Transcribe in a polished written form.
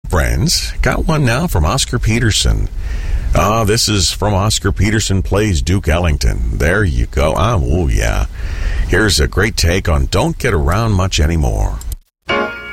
friends. Got one now from Oscar Peterson. This is from Oscar Peterson Plays Duke Ellington. There you go. Oh, yeah. Here's a great take on Don't Get Around Much Anymore.